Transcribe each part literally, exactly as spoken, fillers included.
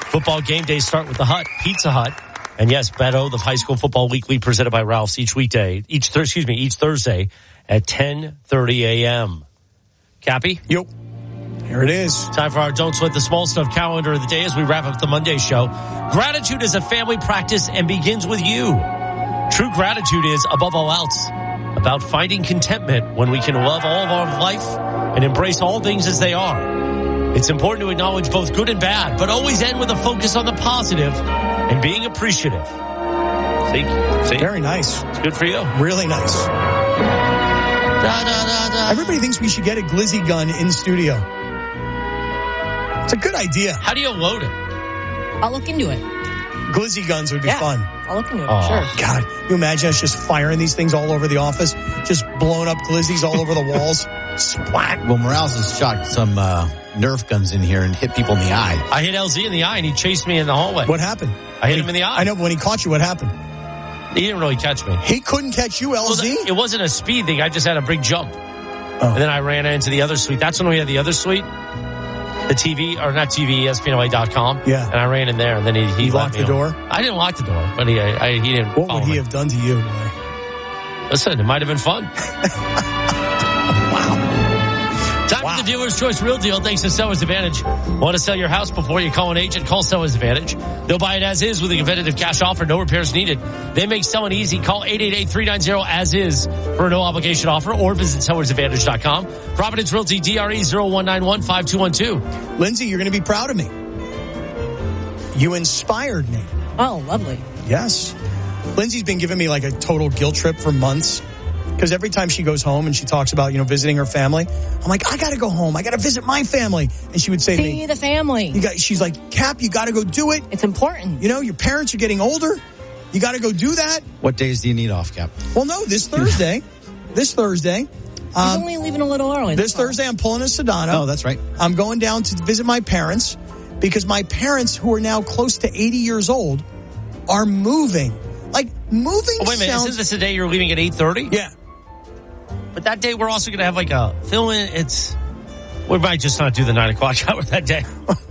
Football game days start with the Hut, Pizza Hut. And yes, Beto, the High School Football Weekly presented by Ralph's each weekday, each th- excuse me, each Thursday at ten thirty a.m. Cappy? Yep. Here it is. Time for our Don't Sweat the Small Stuff calendar of the day as we wrap up the Monday show. Gratitude is a family practice and begins with you. True gratitude is, above all else, about finding contentment when we can love all of our life and embrace all things as they are. It's important to acknowledge both good and bad, but always end with a focus on the positive and being appreciative. See? See? Very nice. It's good for you. Really nice. Da, da, da, da. Everybody thinks we should get a glizzy gun in studio. It's a good idea. How do you load it? I'll look into it. Glizzy guns would be Yeah. fun. I'll look into it, Oh. sure. God, you imagine us just firing these things all over the office, just blowing up glizzies all over the walls. Splat. Well, Morales has shot some uh, Nerf guns in here and hit people in the eye. I hit L Z in the eye and he chased me in the hallway. What happened? I hit him in the eye. I know, but when he caught you, what happened? He didn't really catch me. He couldn't catch you, L Well, Z? it wasn't a speed thing. I just had a big jump. Oh. And then I ran into the other suite. That's when we had the other suite. The T V, or not T V, E S P N L A dot com. Yeah. And I ran in there and then he, he You let locked me the door? on. I didn't lock the door, but he, I, he didn't What follow would he me. have done to you, boy? Listen, it might have been fun. Time Wow. for the Dealer's Choice Real Deal. Thanks to Sellers Advantage. Want to sell your house before you call an agent? Call Sellers Advantage. They'll buy it as is with a competitive cash offer. No repairs needed. They make selling easy. Call eight eight eight, three nine zero as is for a no obligation offer or visit sellers advantage dot com. Providence Realty, D R E zero one nine one five two one two. Lindsay, you're going to be proud of me. You inspired me. Oh, lovely. Yes. Lindsay's been giving me like a total guilt trip for months. Because every time she goes home and she talks about, you know, visiting her family, I'm like, I got to go home. I got to visit my family. And she would say to See me, the family. you got, she's like, Cap, you got to go do it. It's important. You know, your parents are getting older. You got to go do that. What days do you need off, Cap? Well, no, this Thursday, this Thursday, He's um, only leaving a little early. this Thursday, I'm pulling a Sedano. Oh, that's right. I'm going down to visit my parents because my parents, who are now close to eighty years old, are moving. Like, moving Oh, wait a minute. sounds... Isn't this the day you're leaving at eight thirty? Yeah. But that day we're also going to have like a fill in. It's, we might just not do the nine o'clock hour that day.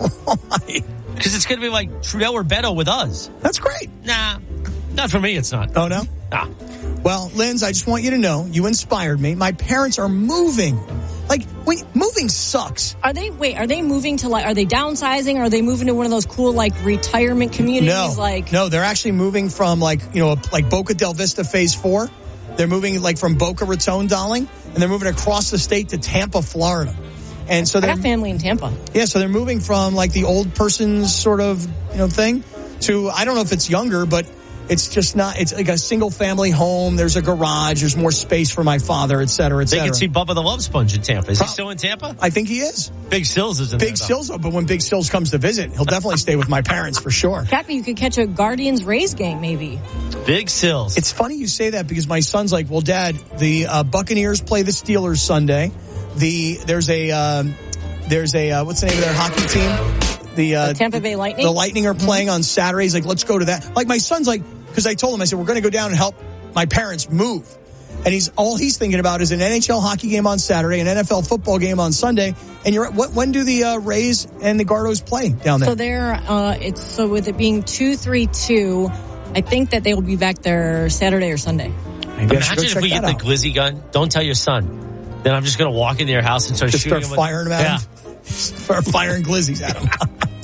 Because it's going to be like Trudell or Beto with us. That's great. Nah, not for me. It's not. Oh, no? Nah. Well, Linz, I just want you to know, you inspired me. My parents are moving. Like, wait, moving sucks. Are they, wait, are they moving to like, are they downsizing? Or are they moving to one of those cool like retirement communities? No, Like, no, they're actually moving from like, you know, like Boca del Vista phase four. They're moving like from Boca Raton, darling, and they're moving across the state to Tampa, Florida. And so I they're, got family in Tampa. yeah, so they're moving from like the old person's sort of, you know, thing to, I don't know if it's younger, but it's just not, it's like a single family home. There's a garage. There's more space for my father, et cetera, et They cetera. can see Bubba the Love Sponge in Tampa. Is he Pro- still in Tampa? I think he is. Big Sills is in Big there, though. Sills, but when Big Sills comes to visit, he'll definitely stay with my parents for sure. Cappy, you could catch a Guardians Rays game maybe. Big Sills. It's funny you say that because my son's like, well, Dad, the uh, Buccaneers play the Steelers Sunday. The there's a um, there's a uh, what's the name of their hockey team? The, uh, The Tampa Bay Lightning? The Lightning are playing on Saturday. He's like, let's go to that. Like my son's like, because I told him, I said, we're going to go down and help my parents move. And he's all he's thinking about is an N H L hockey game on Saturday, an N F L football game on Sunday. And you're what? When do the uh, Rays and the Gardos play down there? So they're, uh, it's, so with it being two three two, I think that they will be back there Saturday or Sunday. Maybe I should go Imagine if check we that get the out. glizzy gun. Don't tell your son. Then I'm just going to walk into your house and start Just shooting start him. firing with, them at yeah. him. Start firing glizzies at him.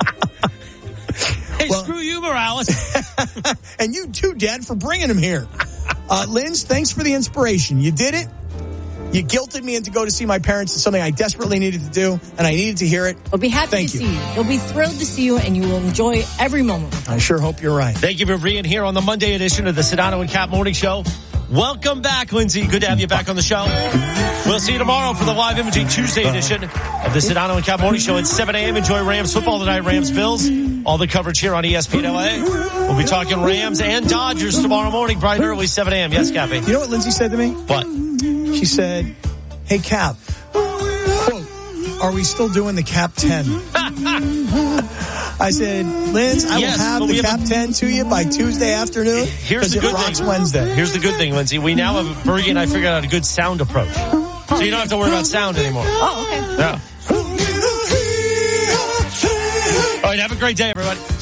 Hey, Well- screw you, Morales. And you too, Dad, for bringing him here. Uh, Linz, thanks for the inspiration. You did it. You guilted me into go to see my parents. It's something I desperately needed to do, and I needed to hear it. They'll be happy Thank to you. see you. They'll be thrilled to see you, and you will enjoy every moment. I sure hope you're right. Thank you for being here on the Monday edition of the Sedano and Cap Morning Show. Welcome back, Lindsay. Good to have you back on the show. We'll see you tomorrow for the live imaging Tuesday edition of the Sedano and Cap Morning Show at seven a.m. Enjoy Rams football tonight, Rams Bills. All the coverage here on E S P N L A. We'll be talking Rams and Dodgers tomorrow morning, bright and early, seven a.m. Yes, Cappy? You know what Lindsay said to me? What? She said, hey, Cap, quote, are we still doing the Cap ten? I said, Linz, I Yes, will have but the we have Cap a- ten to you by Tuesday afternoon. Here's the it good rocks thing. Wednesday. Here's the good thing, Lindsay. We now have, Bergie and I figured out a good sound approach. So you don't have to worry about sound anymore. Oh, okay. Yeah. All right, have a great day, everybody.